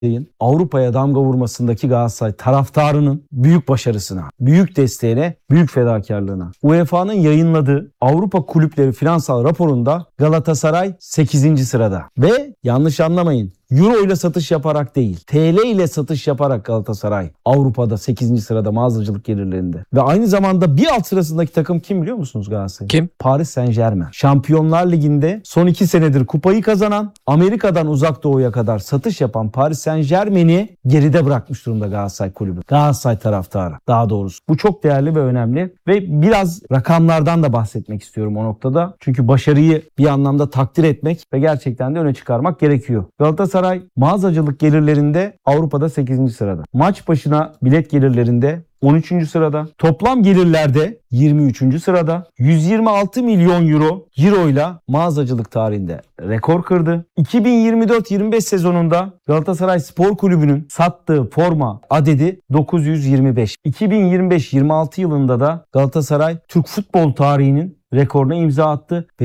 Avrupa'ya damga vurmasındaki Galatasaray taraftarının büyük başarısına, büyük desteğine, büyük fedakarlığına. UEFA'nın yayınladığı Avrupa Kulüpleri Finansal Raporu'nda Galatasaray 8. sırada. Ve yanlış anlamayın, Euro ile satış yaparak değil, TL ile satış yaparak Galatasaray Avrupa'da 8. sırada mağazacılık gelirlerinde. Ve aynı zamanda bir alt sırasındaki takım kim biliyor musunuz Galatasaray? Kim? Paris Saint-Germain. Şampiyonlar Ligi'nde son 2 senedir kupayı kazanan, Amerika'dan Uzak Doğu'ya kadar satış yapan Paris Saint-Germain'i geride bırakmış durumda Galatasaray Kulübü. Galatasaray taraftarı daha doğrusu. Bu çok değerli ve önemli ve biraz rakamlardan da bahsetmek istiyorum o noktada. Çünkü başarıyı bir anlamda takdir etmek ve gerçekten de öne çıkarmak gerekiyor. Galatasaray mağazacılık gelirlerinde Avrupa'da 8. sırada. Maç başına bilet gelirlerinde 13. sırada. Toplam gelirlerde 23. sırada. 126 milyon euro ile mağazacılık tarihinde rekor kırdı. 2024-25 sezonunda Galatasaray Spor Kulübü'nün sattığı forma adedi 925. 2025-26 yılında da Galatasaray Türk futbol tarihinin rekoruna imza attı ve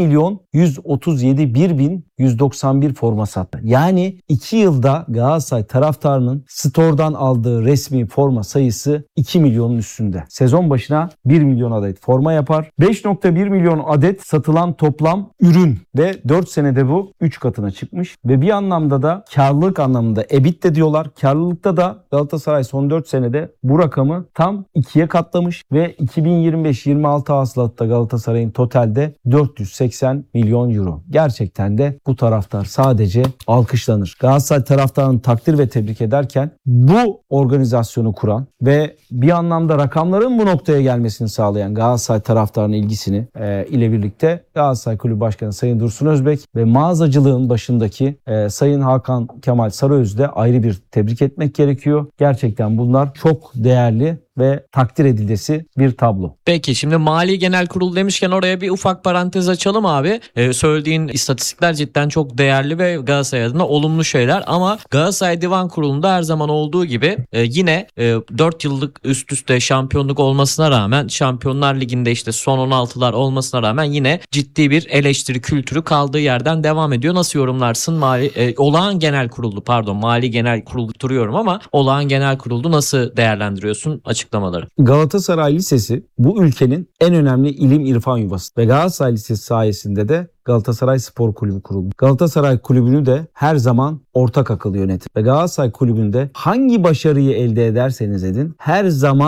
1.137.191 forma sattı. Yani 2 yılda Galatasaray taraftarının store'dan aldığı resmi forma sayısı 2 milyonun üstünde. Sezon başına 1 milyon adet forma yapar. 5.1 milyon adet satılan toplam ürün ve 4 senede bu 3 katına çıkmış ve bir anlamda da karlılık anlamında EBITDA diyorlar. Karlılıkta da Galatasaray son 4 senede bu rakamı tam 2'ye katlamış ve 2025-26 hasılatta Galatasaray'ın totalde 480 milyon euro. Gerçekten de bu taraftar sadece alkışlanır. Galatasaray taraftarını takdir ve tebrik ederken bu organizasyonu kuran ve bir anlamda rakamların bu noktaya gelmesini sağlayan Galatasaray taraftarının ilgisini ile birlikte Galatasaray Kulübü Başkanı Sayın Dursun Özbek ve mağazacılığın başındaki Sayın Hakan Kemal Sarıöz'ü de ayrı bir tebrik etmek gerekiyor. Gerçekten bunlar çok değerli ve takdir edilesi bir tablo. Peki şimdi Mali Genel Kurulu demişken oraya bir ufak parantez açalım abi. Söylediğin istatistikler cidden çok değerli ve Galatasaray adına olumlu şeyler ama Galatasaray Divan Kurulu'nda her zaman olduğu gibi yine 4 yıllık üst üste şampiyonluk olmasına rağmen Şampiyonlar Ligi'nde işte son 16'lar olmasına rağmen yine ciddi bir eleştiri kültürü kaldığı yerden devam ediyor. Nasıl yorumlarsın Olağan Genel Kurulu Mali Genel Kurulu duruyorum ama Olağan Genel Kurulu nasıl değerlendiriyorsun açıklamaları? Galatasaray Lisesi bu ülkenin en önemli ilim irfan yuvası ve Galatasaray Lisesi sayesinde de Galatasaray Spor Kulübü kuruldu. Galatasaray Kulübü'nü de her zaman ortak akıl yönetir. Ve Galatasaray Kulübü'nde hangi başarıyı elde ederseniz edin her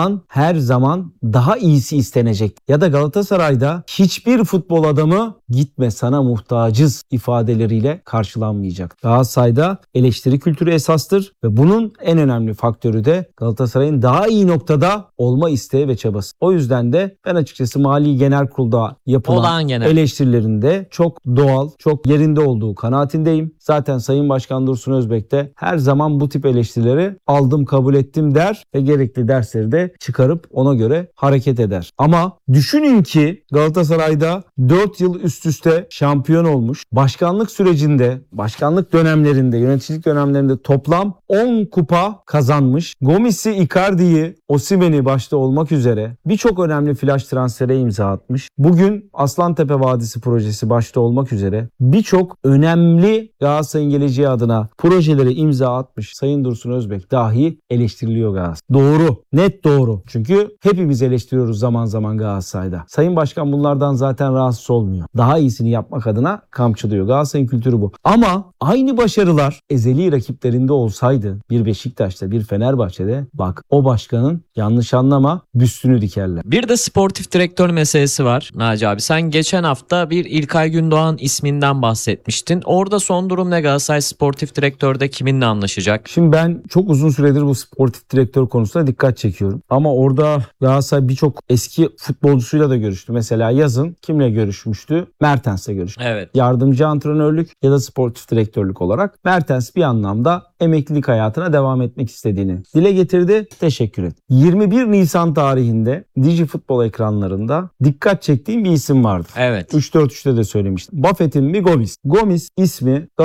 zaman daha iyisi istenecek. Ya da Galatasaray'da hiçbir futbol adamı gitme sana muhtacız ifadeleriyle karşılanmayacak. Galatasaray'da eleştiri kültürü esastır ve bunun en önemli faktörü de Galatasaray'ın daha iyi noktada olma isteği ve çabası. O yüzden de ben açıkçası Mali Genel Kurulu'da yapılan eleştirilerinde çok doğal, çok yerinde olduğu kanaatindeyim. Zaten Sayın Başkan Dursun Özbek de her zaman bu tip eleştirileri aldım, kabul ettim der ve gerekli dersleri de çıkarıp ona göre hareket eder. Ama düşünün ki Galatasaray'da 4 yıl üst üste şampiyon olmuş. Başkanlık sürecinde, başkanlık dönemlerinde, yöneticilik dönemlerinde toplam 10 kupa kazanmış. Gomis'i, Icardi'yi, Osimhen'i başta olmak üzere birçok önemli flash transfere imza atmış. Bugün Aslantepe Vadisi projesi başta olmak üzere birçok önemli Galatasaray'ın geleceği adına projelere imza atmış Sayın Dursun Özbek dahi eleştiriliyor Galatasaray. Doğru, net doğru. Çünkü hepimiz eleştiriyoruz zaman zaman Galatasaray'da. Sayın Başkan bunlardan zaten rahatsız olmuyor. Daha iyisini yapmak adına kamçılıyor. Galatasaray'ın kültürü bu. Ama aynı başarılar ezeli rakiplerinde olsaydı bir Beşiktaş'ta, bir Fenerbahçe'de bak o başkanın yanlış anlama büstünü dikerler. Bir de sportif direktör meselesi var Naci abi. Sen geçen hafta bir İlkay Gündoğan isminden bahsetmiştin. Orada son durum ne? Galatasaray sportif direktörde kiminle anlaşacak? Şimdi ben çok uzun süredir bu sportif direktör konusuna dikkat çekiyorum. Ama orada Galatasaray birçok eski futbolcusuyla da görüştü. Mesela yazın kimle görüşmüştü? Mertens'le görüştü. Evet. Yardımcı antrenörlük ya da sportif direktörlük olarak Mertens bir anlamda emeklilik hayatına devam etmek istediğini dile getirdi. Teşekkür et. 21 Nisan tarihinde Digi Futbol ekranlarında dikkat çektiğim bir isim vardı. Evet. 3-4-3'te de söylemiştim. Buffett'in bir Gomis. Gomis ismi Galatasaray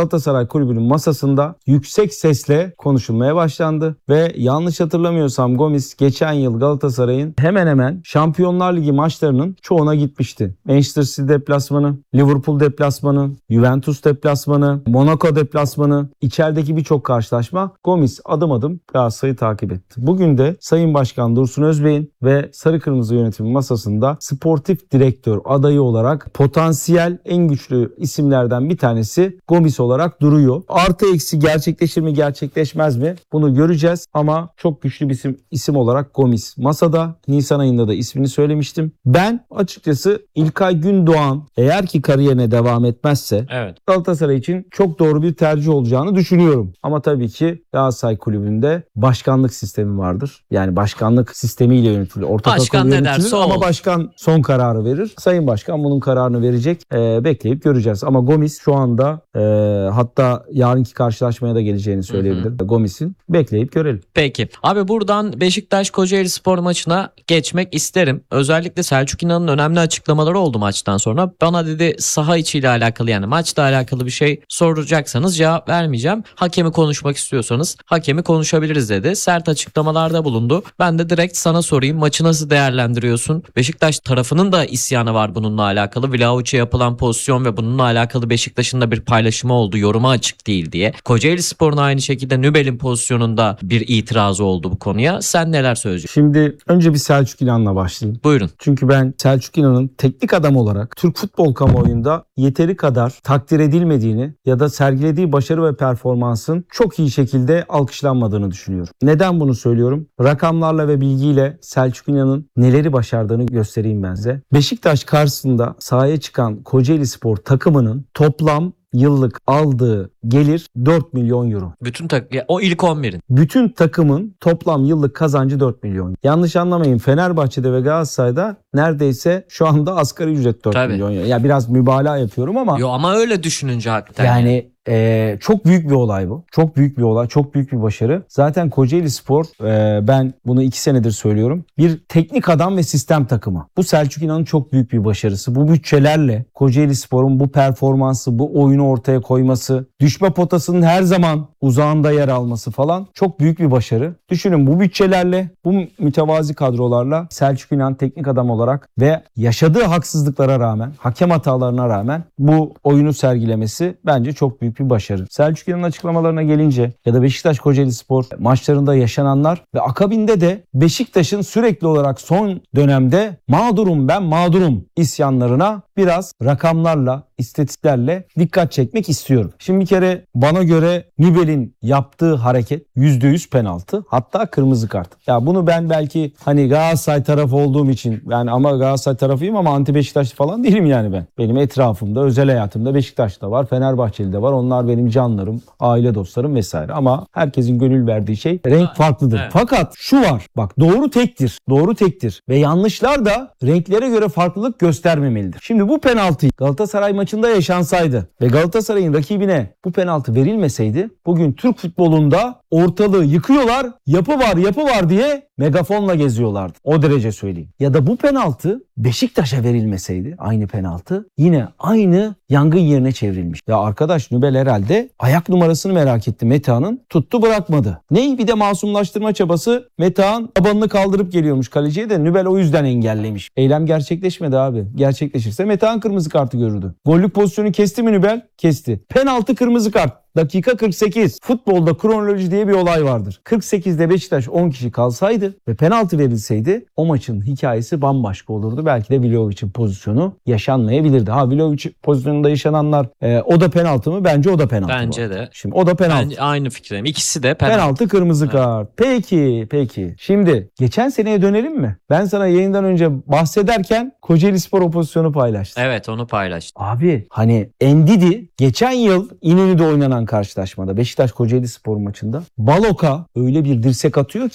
Galatasaray Kulübü'nün masasında yüksek sesle konuşulmaya başlandı ve yanlış hatırlamıyorsam Gomis geçen yıl Galatasaray'ın hemen hemen Şampiyonlar Ligi maçlarının çoğuna gitmişti. Manchester City deplasmanı, Liverpool deplasmanı, Juventus deplasmanı, Monaco deplasmanı, içerideki birçok karşılaşma Gomis adım adım Galatasaray'ı takip etti. Bugün de Sayın Başkan Dursun Özbey'in ve Sarı Kırmızı yönetimi masasında sportif direktör adayı olarak potansiyel en güçlü isimlerden bir tanesi Gomis olarak duruyor. Artı eksi gerçekleşir mi gerçekleşmez mi bunu göreceğiz ama çok güçlü bir isim olarak Gomis masada. Nisan ayında da ismini söylemiştim. Ben açıkçası İlkay Gündoğan eğer ki kariyerine devam etmezse Galatasaray için çok doğru bir tercih olacağını düşünüyorum. Ama tabii ki Galatasaray Kulübü'nde başkanlık sistemi vardır. Yani başkanlık sistemiyle yönetilir. Ortak Başkan akıl ne yönetilir derse ama o. başkan son kararı verir. Sayın Başkan bunun kararını verecek. Bekleyip göreceğiz. Ama Gomis şu anda hatta yarınki karşılaşmaya da geleceğini söyleyebilirim. Gomis'in bekleyip görelim. Peki. Abi buradan Beşiktaş Kocaeli Spor maçına geçmek isterim. Özellikle Selçuk İnan'ın önemli açıklamaları oldu maçtan sonra. Bana dedi saha içiyle alakalı yani maçla alakalı bir şey soracaksanız cevap vermeyeceğim. Hakemi konuşmak istiyorsanız hakemi konuşabiliriz dedi. Sert açıklamalarda bulundu. Ben de direkt sana sorayım. Maçı nasıl değerlendiriyorsun? Beşiktaş tarafının da isyanı var bununla alakalı. Vlahovic'e yapılan pozisyon ve bununla alakalı Beşiktaş'ın da bir paylaşımı oldu. Yoruma açık değil diye. Kocaeli Spor'un aynı şekilde Nübel'in pozisyonunda bir itirazı oldu bu konuya. Sen neler söyleyeceksin? Şimdi önce bir Selçuk İnan'la başlayayım. Buyurun. Çünkü ben Selçuk İnan'ın teknik adam olarak Türk futbol kamuoyunda yeteri kadar takdir edilmediğini ya da sergilediği başarı ve performansın çok iyi şekilde alkışlanmadığını düşünüyorum. Neden bunu söylüyorum? Rakamlarla ve bilgiyle Selçuk İnan'ın neleri başardığını göstereyim ben size. Beşiktaş karşısında sahaya çıkan Kocaeli Spor takımının toplam yıllık aldığı gelir 4 milyon euro. O ilk 11'in. Bütün takımın toplam yıllık kazancı 4 milyon. Yanlış anlamayın, Fenerbahçe'de ve Galatasaray'da neredeyse şu anda asgari ücret 4 milyon euro. Ya biraz mübalağa yapıyorum ama. Ama öyle düşününce hakikaten. Yani çok büyük bir olay bu. Çok büyük bir olay, çok büyük bir başarı. Zaten Kocaeli Spor, ben bunu 2 senedir söylüyorum, bir teknik adam ve sistem takımı. Bu Selçuk İnan'ın çok büyük bir başarısı. Bu bütçelerle Kocaeli Spor'un bu performansı, bu oyunu ortaya koyması, düşme potasının her zaman uzağında yer alması falan çok büyük bir başarı. Düşünün, bu bütçelerle, bu mütevazi kadrolarla Selçuk İnan teknik adam olarak ve yaşadığı haksızlıklara rağmen, hakem hatalarına rağmen bu oyunu sergilemesi bence çok büyük bir başarı. Selçuk İnan'ın açıklamalarına gelince ya da Beşiktaş Kocaeli Spor maçlarında yaşananlar ve akabinde de Beşiktaş'ın sürekli olarak son dönemde mağdurum ben mağdurum isyanlarına biraz rakamlarla, istatistiklerle dikkat çekmek istiyorum. Şimdi bir kere bana göre Nübel'in yaptığı hareket %100 penaltı, hatta kırmızı kart. Ya bunu ben belki hani Galatasaray tarafı olduğum için, yani ama Galatasaray tarafıyım ama anti Beşiktaşlı falan değilim yani ben. Benim etrafımda, özel hayatımda Beşiktaş'ta var, Fenerbahçeli de var. Onlar benim canlarım, aile dostlarım vesaire. Ama herkesin gönül verdiği şey renk farklıdır. Evet. Fakat şu var, bak, doğru tektir. Doğru tektir. Ve yanlışlar da renklere göre farklılık göstermemelidir. Şimdi bu penaltı Galatasaray maçında yaşansaydı ve Galatasaray'ın rakibine bu penaltı verilmeseydi, bugün Türk futbolunda ortalığı yıkıyorlar, yapı var diye megafonla geziyorlardı. O derece söyleyeyim. Ya da bu penaltı Beşiktaş'a verilmeseydi, aynı penaltı yine aynı yangın yerine çevrilmiş. Ya arkadaş, Nübel herhalde ayak numarasını merak etti Metehan'ın, tuttu bırakmadı. Ney bir de masumlaştırma çabası, Metehan tabanını kaldırıp geliyormuş kaleciye de Nübel o yüzden engellemiş. Eylem gerçekleşmedi abi. Gerçekleşirse Metehan kırmızı kartı görürdü. Gollük pozisyonu kesti mi Nübel? Kesti. Penaltı, kırmızı kart. Dakika 48. Futbolda kronoloji diye bir olay vardır. 48'de Beşiktaş 10 kişi kalsaydı ve penaltı verilseydi o maçın hikayesi bambaşka olurdu. Belki de Vlahovic'in pozisyonu yaşanmayabilirdi. Vlahovic pozisyonunda yaşananlar o da penaltı mı? Bence o da penaltı. Bence de. Şimdi o da penaltı. Ben aynı fikirdeyim. İkisi de penaltı. Penaltı, kırmızı kart. Peki. Şimdi geçen seneye dönelim mi? Ben sana yayından önce bahsederken Kocaeli Spor o pozisyonu paylaştım. Evet, onu paylaştım. Abi hani Endidi geçen yıl İnönü'de oynanan karşılaşmada, Beşiktaş Kocaeli Spor maçında Balok'a öyle bir dirsek atıyor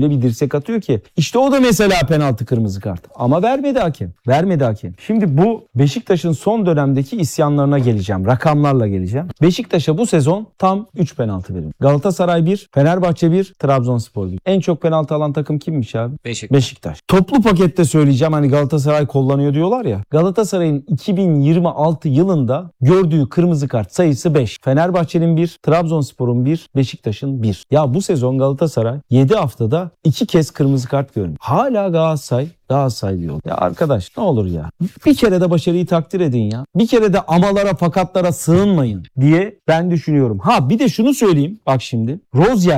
ki işte o da mesela penaltı, kırmızı kart. Ama vermedi hakem. Şimdi bu Beşiktaş'ın son dönemdeki isyanlarına geleceğim. Rakamlarla geleceğim. Beşiktaş'a bu sezon tam 3 penaltı verildi. Galatasaray 1, Fenerbahçe 1, Trabzonspor 1. En çok penaltı alan takım kimmiş abi? Beşiktaş. Toplu pakette söyleyeceğim, hani Galatasaray kullanıyor diyorlar ya. Galatasaray'ın 2026 yılında gördüğü kırmızı kart sayısı 5. Fenerbahçe Fenerbahçe'nin 1, Trabzonspor'un 1, Beşiktaş'ın 1. Ya bu sezon Galatasaray 7 haftada 2 kez kırmızı kart görmüş. Hala Galatasaray diyor. Ya arkadaş ne olur ya. Bir kere de başarıyı takdir edin ya. Bir kere de amalara fakatlara sığınmayın diye ben düşünüyorum. Ha bir de şunu söyleyeyim. Bak şimdi. Rozier